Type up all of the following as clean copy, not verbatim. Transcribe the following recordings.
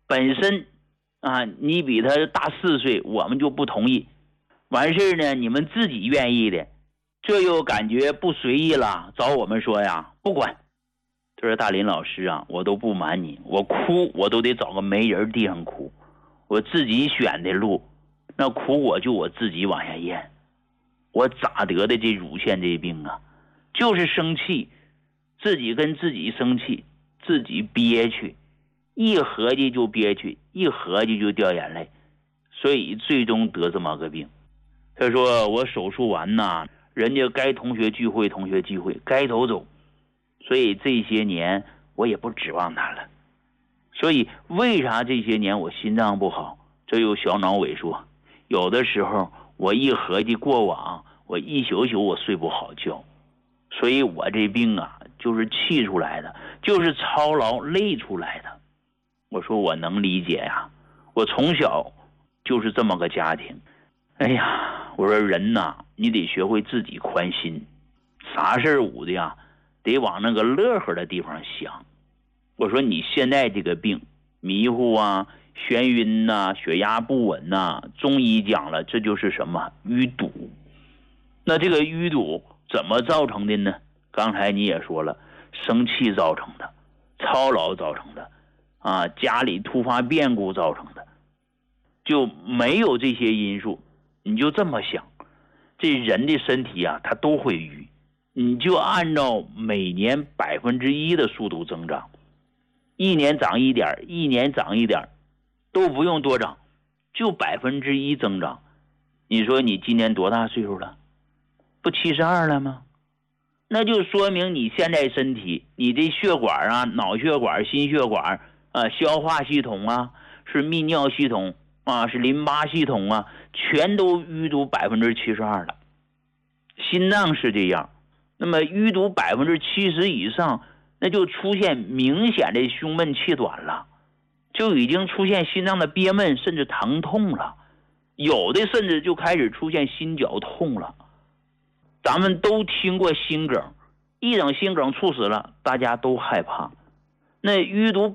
本身你比他大4岁，我们就不同意。完事呢，你们自己愿意的，这又感觉不随意了，找我们说呀，不管。他说大林老师啊，我都不瞒你，我哭我都得找个没人地方哭，我自己选的路，那苦我就我自己往下咽。我咋得的这乳腺这病啊？就是生气，自己跟自己生气，自己憋屈，一合计就憋屈，一合计就掉眼泪，所以最终得这么个病。他说我手术完呐，人家该同学聚会同学聚会，该走走，所以这些年我也不指望他了。所以为啥这些年我心脏不好，这有小脑萎缩，有的时候我一合计过往，我一宿宿我睡不好觉，所以我这病啊就是气出来的，就是操劳累出来的。我说我能理解呀，我从小就是这么个家庭。哎呀，我说人呐，你得学会自己宽心，啥事儿的呀得往那个乐呵的地方想。我说你现在这个病，迷糊啊，眩晕呐，血压不稳呐，中医讲了，这就是什么淤堵。那这个淤堵怎么造成的呢？刚才你也说了，生气造成的，操劳造成的家里突发变故造成的。就没有这些因素，你就这么想，这人的身体啊，它都会淤，你就按照每年1%的速度增长，一年长一点，一年长一点，都不用多长，就1%增长。你说你今年多大岁数了？不72了吗？那就说明你现在身体，你的血管啊，脑血管、心血管消化系统啊，是泌尿系统是淋巴系统啊，全都淤堵72%了。心脏是这样，那么淤堵70%以上，那就出现明显的胸闷气短了，就已经出现心脏的憋闷甚至疼痛了，有的甚至就开始出现心绞痛了。咱们都听过心梗，一等心梗猝死了，大家都害怕。那淤堵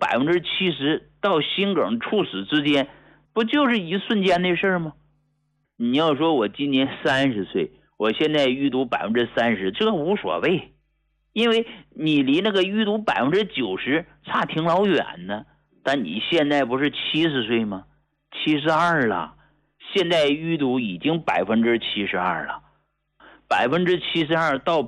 70%到心梗猝死之间，不就是一瞬间的事吗？你要说我今年30岁，我现在淤堵30%，这无所谓，因为你离那个淤堵90%差挺老远呢。但你现在不是70岁吗？72了，现在淤堵已经72%了，72%到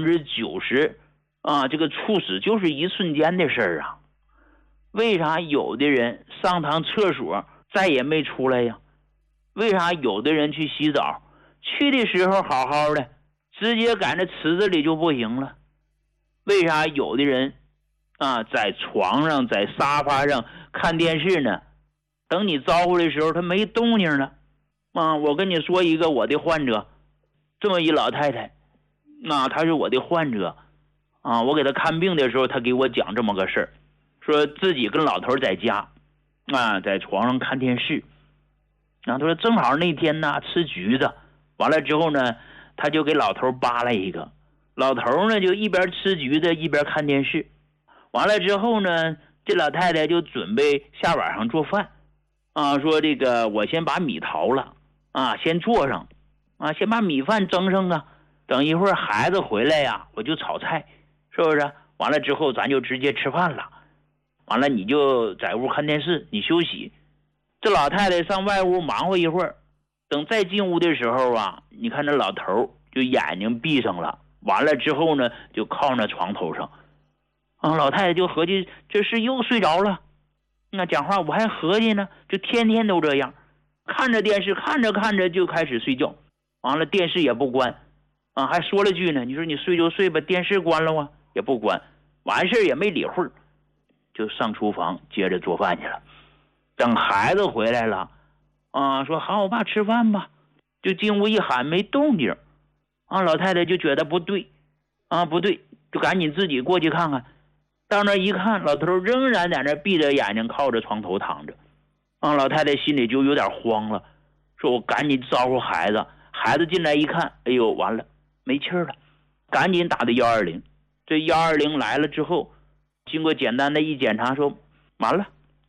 90%这个猝死就是一瞬间的事儿啊。为啥有的人上趟厕所再也没出来呀？为啥有的人去洗澡，去的时候好好的，直接赶着池子里就不行了？为啥有的人在床上在沙发上看电视呢，等你招呼的时候他没动静了？我跟你说一个我的患者，这么一老太太她是我的患者我给她看病的时候，她给我讲这么个事儿，说自己跟老头在家在床上看电视他说正好那天呢吃橘子，完了之后呢他就给老头扒了一个，老头呢就一边吃橘子一边看电视。完了之后呢，这老太太就准备下晚上做饭说这个我先把米淘了先做上先把米饭蒸上等一会儿孩子回来呀我就炒菜，是不是？完了之后咱就直接吃饭了，完了你就在屋看电视，你休息。这老太太上外屋忙活一会儿，等再进屋的时候你看那老头就眼睛闭上了，完了之后呢就靠那床头上老太太就合计这是又睡着了。那讲话我还合计呢，就天天都这样，看着电视看着看着就开始睡觉，完了电视也不关还说了句呢，你说你睡就睡吧，电视关了也不关，完事也没理会，就上厨房接着做饭去了。等孩子回来了说好我爸吃饭吧，就进屋一喊没动静老太太就觉得不对不对，就赶紧自己过去看看。到那一看，老头仍然在那闭着眼睛靠着床头躺着老太太心里就有点慌了，说我赶紧招呼孩子。孩子进来一看，哎呦完了没气儿了，赶紧打的120。这120来了之后，经过简单的一检查，说完了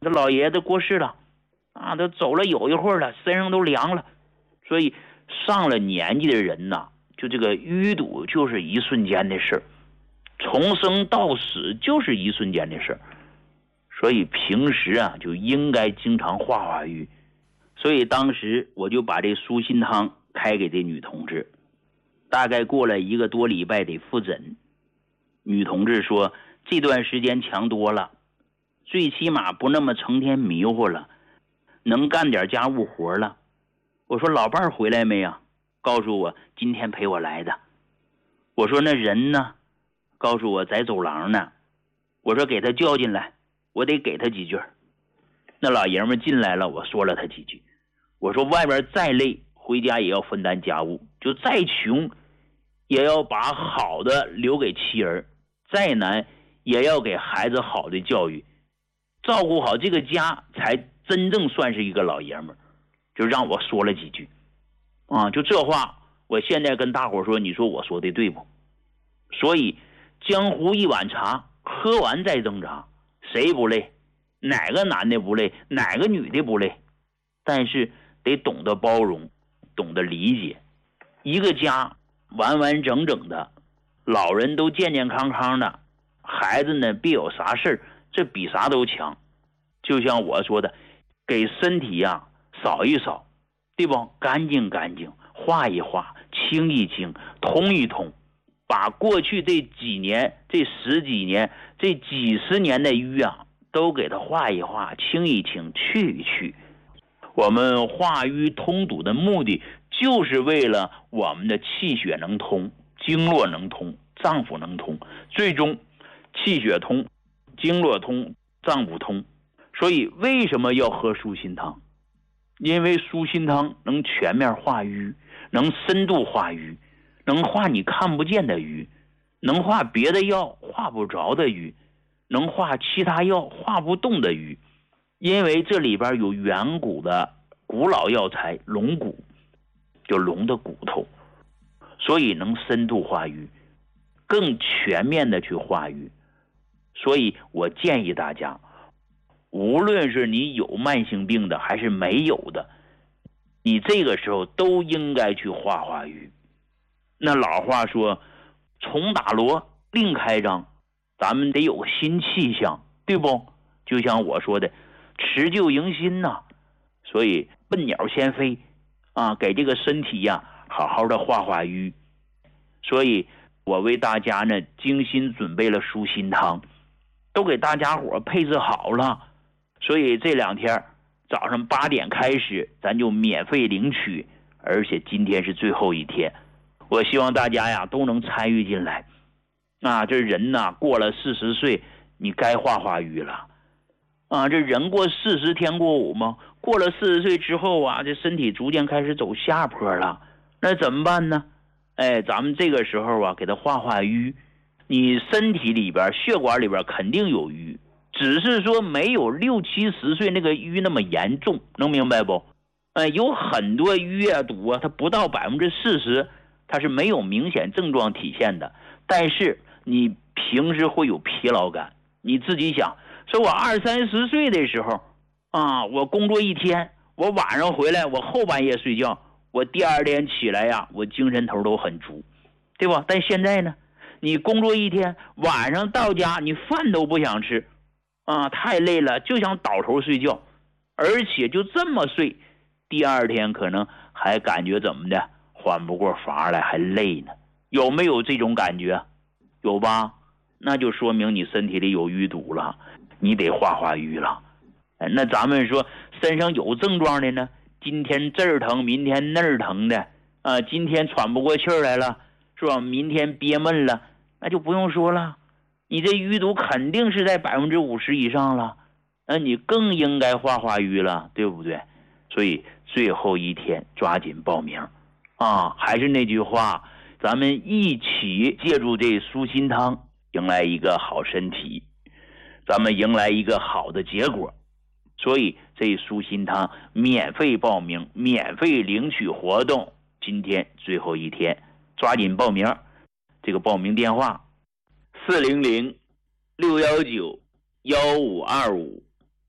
这老爷子过世了啊，都走了有一会儿了，身上都凉了。所以上了年纪的人呐，就这个淤堵就是一瞬间的事儿，从生到死就是一瞬间的事儿。所以平时啊就应该经常化化瘀。所以当时我就把这舒心汤开给这女同志，大概过了1个多礼拜得复诊。女同志说这段时间强多了，最起码不那么成天迷糊了，能干点家务活了。我说老伴儿回来没呀？告诉我今天陪我来的。我说那人呢？告诉我在走廊呢。我说给他叫进来，我得给他几句。那老爷们进来了，我说了他几句。我说外边再累，回家也要分担家务，就再穷也要把好的留给妻儿，再难也要给孩子好的教育，照顾好这个家才真正算是一个老爷们儿。就让我说了几句啊，就这话我现在跟大伙说，你说我说的对不？所以江湖一碗茶，喝完再挣扎，谁不累？哪个男的不累？哪个女的不累？但是得懂得包容，懂得理解。一个家完完整整的，老人都健健康康的，孩子呢别有啥事儿，这比啥都强。就像我说的，给身体呀扫一扫，对不？干净干净，化一化，清一清，通一通，把过去这几年、这10几年、这几十年的瘀啊，都给它化一化，清一清，去一去。我们化瘀通堵的目的，就是为了我们的气血能通，经络能通，脏腑能通，最终气血通，经络通，脏腑通。所以为什么要喝舒心汤？因为舒心汤能全面化瘀，能深度化瘀，能化你看不见的瘀，能化别的药化不着的瘀，能化其他药化不动的瘀。因为这里边有远古的古老药材龙骨，就龙的骨头，所以能深度化瘀，更全面的去化瘀。所以我建议大家，无论是你有慢性病的还是没有的，你这个时候都应该去化化瘀。那老话说重打锣另开张，咱们得有个新气象，对不？就像我说的辞旧迎新呐，所以笨鸟先飞啊，给这个身体呀好好的化化瘀。所以我为大家呢精心准备了舒心汤，都给大家伙配置好了。所以这2天早上8点开始，咱就免费领取，而且今天是最后一天。我希望大家呀都能参与进来啊！这人呐过了40岁，你该化化瘀了啊！这人过40天过5嘛，过了40岁之后啊，这身体逐渐开始走下坡了，那怎么办呢？咱们这个时候啊，给他化化瘀。你身体里边血管里边肯定有瘀，只是说没有60、70岁那个瘀那么严重，能明白不？有很多淤啊堵啊，它不到40%，它是没有明显症状体现的，但是你平时会有疲劳感。你自己想，说我20、30岁的时候啊，我工作一天，我晚上回来，我后半夜睡觉，我第2天起来呀，我精神头都很足，对吧？但现在呢，你工作一天，晚上到家你饭都不想吃啊，太累了，就想倒头睡觉，而且就这么睡，第2天可能还感觉怎么的，缓不过乏来，还累呢。有没有这种感觉？有吧？那就说明你身体里有淤堵了，你得化化瘀了。那咱们说身上有症状的呢，今天这儿疼，明天那儿疼的啊，今天喘不过气来了，是吧？明天憋闷了，那就不用说了，你这淤堵肯定是在50%以上了，那你更应该化化瘀了，对不对？所以最后一天抓紧报名啊！还是那句话，咱们一起借助这舒心汤，迎来一个好身体，咱们迎来一个好的结果。所以这舒心汤免费报名，免费领取活动，今天最后一天，抓紧报名。这个报名电话400-619-1525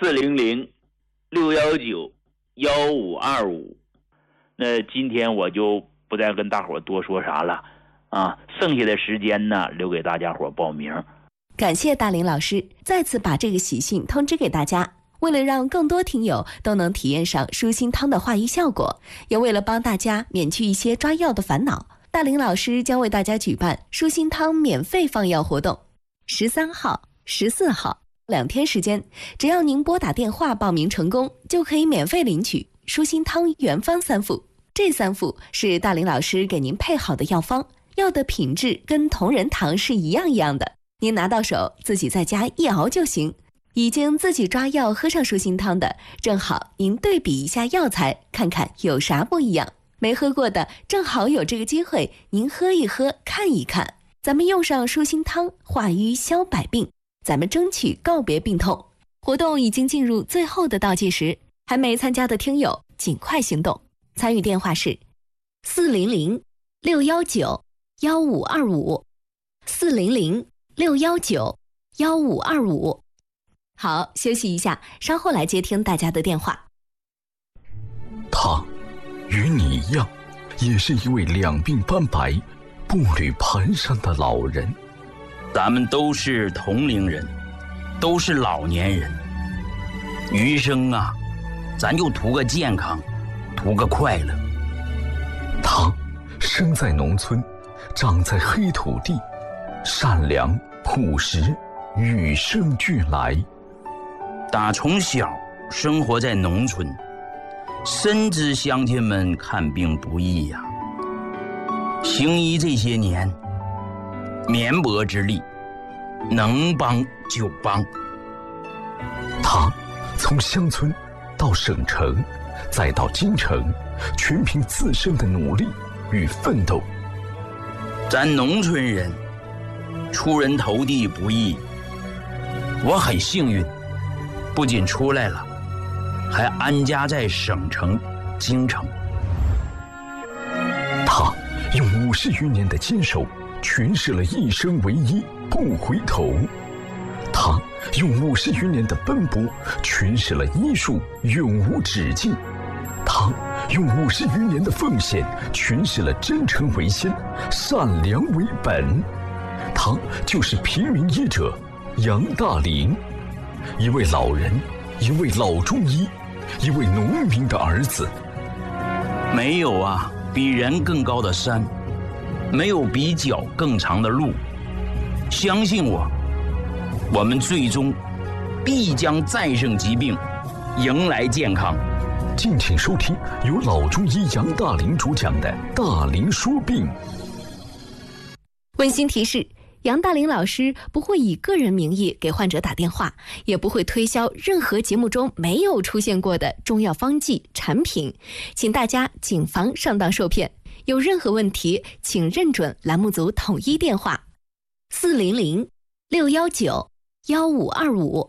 400-619-1525。那今天我就不再跟大伙多说啥了啊，剩下的时间呢留给大家伙报名。 感谢大林老师再次把这个喜讯通知给大家。为了让更多听友都能体验上舒心汤的化瘀效果，也为了帮大家免去一些抓药的烦恼，大林老师将为大家举办舒心汤免费放药活动，13号、14号2天时间，只要您拨打电话报名成功，就可以免费领取舒心汤原方3副。这3副是大林老师给您配好的药方，药的品质跟同仁堂是一样的，您拿到手自己在家一熬就行。已经自己抓药喝上舒心汤的，正好您对比一下药材，看看有啥不一样。没喝过的，正好有这个机会，您喝一喝，看一看。咱们用上舒心汤，化瘀消百病，咱们争取告别病痛。活动已经进入最后的倒计时，还没参加的听友尽快行动。参与电话是400-619-1525 400-619-1525。好，休息一下，稍后来接听大家的电话。 他与你一样，也是一位两鬓斑白、步履蹒跚的老人。 咱们都是同龄人，都是老年人，余生啊，咱就图个健康，图个快乐。 他生在农村，长在黑土地，善良朴实，与生俱来。 打从小生活在农村，深知乡亲们看病不易呀。行医这些年，绵薄之力，能帮就帮。 他从乡村到省城，再到京城，全凭自身的努力与奋斗。 咱农村人出人头地不易，我很幸运，不仅出来了，还安家在省城京城。 他用50余年的坚守诠释了一生唯一不回头，他用50余年的奔波诠释了医术永无止境，他用50余年的奉献诠释了真诚为先，善良为本。他就是平民医者杨大林，一位老人，一位老中医，一位农民的儿子。 没有啊比人更高的山，没有比脚更长的路。相信我，我们最终必将战胜疾病，迎来健康。 敬请收听由老中医杨大林主讲的《大林说病》。 温馨提示，杨大林老师不会以个人名义给患者打电话，也不会推销任何节目中没有出现过的中药方剂产品，请大家谨防上当受骗。有任何问题，请认准栏目组统一电话400-619-1525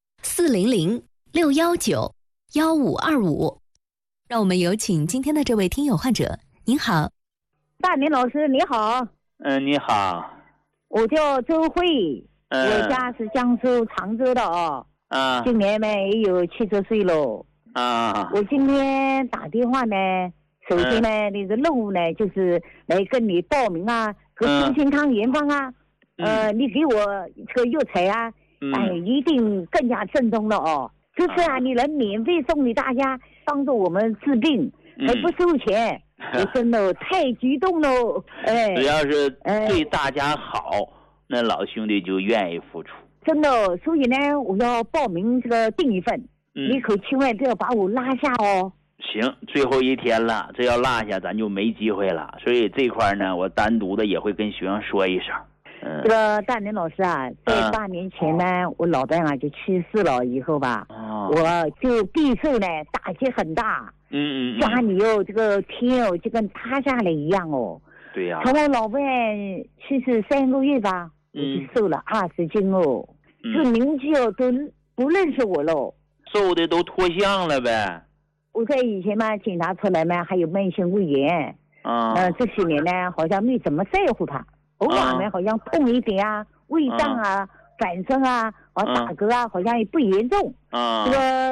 400-619-1525。让我们有请今天的这位听友患者。您好， 大林老师你好。 你好。 我叫周慧，我家是江苏常州的哦。今年呢也有70岁了。我今天打电话呢，首先呢，那个任务呢就是来跟你报名啊，和舒心汤原方啊，你给我这个药材啊，一定更加正宗了哦。这次啊，你能免费送给大家，帮助我们治病，还不收钱。我真的太激动了， 只要是对大家好，那老兄弟就愿意付出。 真的，所以呢，我要报名这个订一份，你可千万不要把我落下哦。 行，最后一天了，这要落下咱就没机会了，所以这块呢，我单独的也会跟学生说一声。 这个大林老师啊，在8年前呢，我老伴啊就去世了，以后吧，我就备受呢打击很大。家里这个天就跟塌下来一样哦。 对呀。 从我老伴去世3个月吧，我就瘦了20斤哦。这邻居都不认识我了， 瘦的都脱相了呗。 我在以前嘛检查出来嘛还有慢性胃炎，这些年呢好像没怎么在乎它，偶尔呢好像痛一点啊，胃胀啊、反酸啊， 打嗝啊好像也不严重。这个